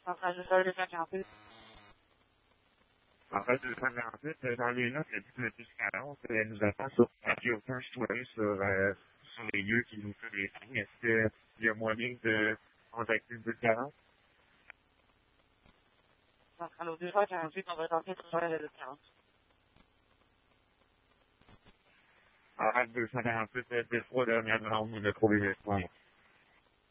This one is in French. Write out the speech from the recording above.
Centrale de sol 248. En fait, 248, dans les notes, le 1040, elle nous attend sur il n'y a aucun citoyen sur les lieux qui nous fait des signes. Est-ce qu'il y a moyen de contacter le 1040? Centrale au 248, on va tenter de faire le 240. En fait, 248, des fois, dernière ronde, on a trouvé l'espoir.